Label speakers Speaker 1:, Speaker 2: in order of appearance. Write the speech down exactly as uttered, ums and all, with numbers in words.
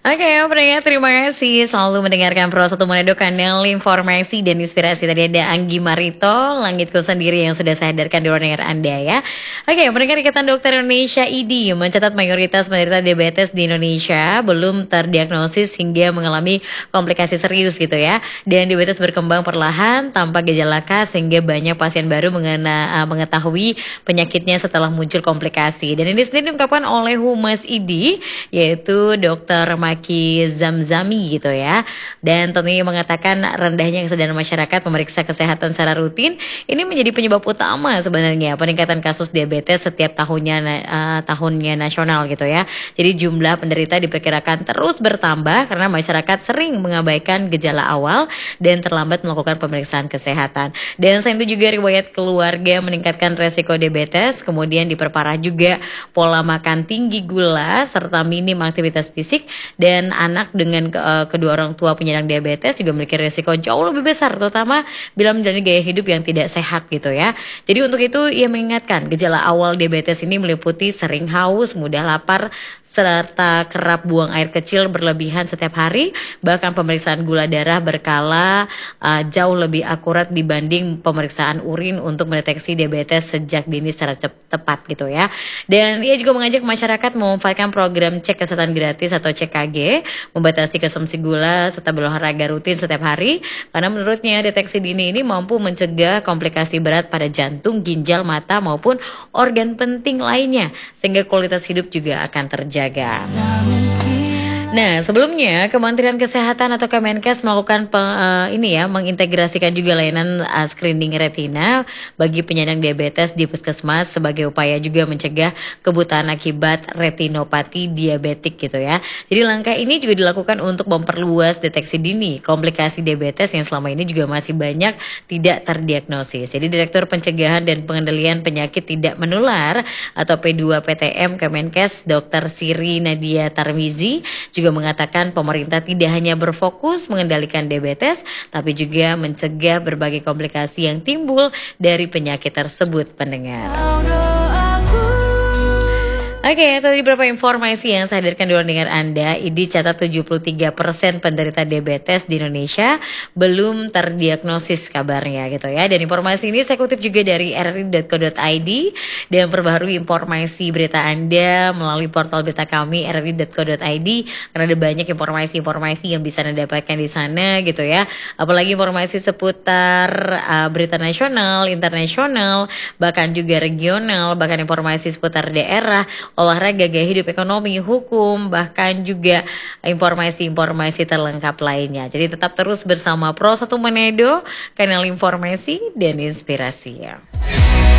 Speaker 1: Oke, pendengar terima kasih selalu mendengarkan Pro satu Manado, kanal informasi dan inspirasi. Tadi ada Anggi Marito, Langitku Sendiri yang sudah saya hadirkan di ruang dengar Anda ya. Oke, pendengar Ikatan Dokter Indonesia I D I mencatat mayoritas penderita diabetes di Indonesia belum terdiagnosis hingga mengalami komplikasi serius gitu ya. Dan diabetes berkembang perlahan tanpa gejala khas sehingga banyak pasien baru mengena, uh, mengetahui penyakitnya setelah muncul komplikasi. Dan ini sendiri diungkapkan oleh Humas I D I yaitu Dokter Maki Zamzami gitu ya. Dan tentunya mengatakan rendahnya kesadaran masyarakat memeriksa kesehatan secara rutin ini menjadi penyebab utama sebenarnya peningkatan kasus diabetes setiap tahunnya uh, tahunnya nasional gitu ya. Jadi jumlah penderita diperkirakan terus bertambah karena masyarakat sering mengabaikan gejala awal dan terlambat melakukan pemeriksaan kesehatan. Dan selain itu juga riwayat keluarga meningkatkan resiko diabetes, kemudian diperparah juga pola makan tinggi gula serta minim aktivitas fisik. Dan anak dengan ke, uh, kedua orang tua penyandang diabetes juga memiliki risiko jauh lebih besar, terutama bila menjalani gaya hidup yang tidak sehat gitu ya. Jadi untuk itu ia mengingatkan gejala awal diabetes ini meliputi sering haus, mudah lapar, serta kerap buang air kecil berlebihan setiap hari. Bahkan pemeriksaan gula darah berkala uh, jauh lebih akurat dibanding pemeriksaan urin untuk mendeteksi diabetes sejak dini secara tepat gitu ya. Dan ia juga mengajak masyarakat memanfaatkan program cek kesehatan gratis atau C K G, membatasi konsumsi gula serta berolahraga rutin setiap hari karena menurutnya deteksi dini ini mampu mencegah komplikasi berat pada jantung, ginjal, mata maupun organ penting lainnya sehingga kualitas hidup juga akan terjaga. Nah, sebelumnya Kementerian Kesehatan atau Kemenkes melakukan pe, uh, ini ya mengintegrasikan juga layanan uh, screening retina bagi penyandang diabetes di puskesmas sebagai upaya juga mencegah kebutaan akibat retinopati diabetik gitu ya. Jadi langkah ini juga dilakukan untuk memperluas deteksi dini komplikasi diabetes yang selama ini juga masih banyak tidak terdiagnosis. Jadi Direktur Pencegahan dan Pengendalian Penyakit Tidak Menular atau P dua P T M Kemenkes Dokter Siri Nadia Tarmizi juga mengatakan pemerintah tidak hanya berfokus mengendalikan diabetes, tapi juga mencegah berbagai komplikasi yang timbul dari penyakit tersebut, pendengar. Oke, okay, tadi beberapa informasi yang saya hadirkan di ruang dengar Anda. I D I catat tujuh puluh tiga persen penderita diabetes di Indonesia belum terdiagnosis kabarnya gitu ya. Dan informasi ini saya kutip juga dari r r i dot co dot i d dan perbaharui informasi berita Anda melalui portal berita kami r r i dot co dot i d karena ada banyak informasi-informasi yang bisa Anda dapatkan di sana gitu ya. Apalagi informasi seputar uh, berita nasional, internasional, bahkan juga regional, bahkan informasi seputar daerah, olahraga, gaya hidup, ekonomi, hukum, bahkan juga informasi-informasi terlengkap lainnya. Jadi tetap terus bersama Pro satu Manado, kanal informasi dan inspirasi ya.